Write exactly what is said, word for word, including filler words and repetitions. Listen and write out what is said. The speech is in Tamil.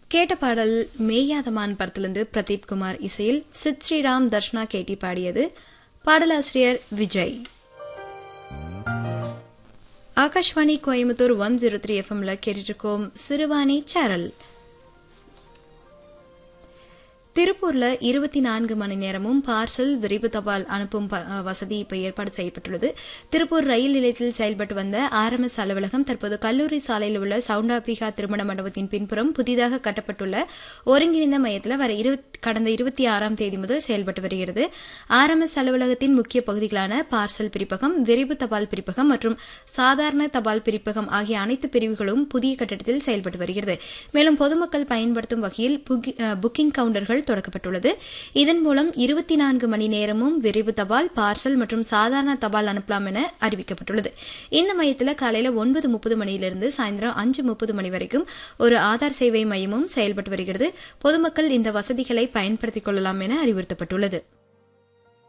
கேட்ட பாடல் மேயாதமான் படத்திலிருந்து பிரதீப் குமார் இசையில் சித் ஸ்ரீராம் தர்ஷனா கேட்டி பாடியது. பாடலாசிரியர் Vijay. Akashvani Coimbatore one zero three எஃப்எம்ல கேட்டிருக்கோம் சிறுவாணி சேரல். திருப்பூர்ல இருபத்தி நான்கு மணி நேரமும் பார்சல் விரைவு தபால் அனுப்பும் வசதி இப்ப ஏற்பாடு செய்யப்பட்டுள்ளது. திருப்பூர் ரயில் நிலையத்தில் செயல்பட்டு வந்த ஆர்எம்எஸ் அலுவலகம் தற்போது கல்லூரி சாலையில் உள்ள சவுண்டாபிகா திருமண மண்டபத்தின் பின்புறம் புதிதாக கட்டப்பட்டுள்ள ஒருங்கிணைந்த மையத்தில் வர கடந்த இருபத்தி ஆறாம் தேதி முதல் செயல்பட்டு வருகிறது. ஆர்எம்எஸ் அலுவலகத்தின் முக்கிய பகுதிகளான பார்சல் பிரிப்பகம், விரைவு தபால் பிரிப்பகம் மற்றும் சாதாரண தபால் பிரிப்பகம் ஆகிய அனைத்து பிரிவுகளும் புதிய கட்டடத்தில் செயல்பட்டு வருகிறது. மேலும் பொதுமக்கள் பயன்படுத்தும் வகையில் புக்கிங் கவுண்டர்கள் தொடக்கப்பட்டுள்ளது. இதன் மூலம் இருபத்தி நான்கு மணி நேரமும் விரைவு தபால், பார்சல் மற்றும் சாதாரண தபால் அனுப்பலாம் என அறிவிக்கப்பட்டுள்ளது. இந்த மையத்தில் காலையில் ஒன்பது முப்பது மணியிலிருந்து சாயந்தரம் அஞ்சு முப்பது மணி வரைக்கும் ஒரு ஆதார் சேவை மையமும் செயல்பட்டு வருகிறது. பொதுமக்கள் இந்த வசதிகளை பயன்படுத்திக் கொள்ளலாம் என அறிவுறுத்தப்பட்டுள்ளது.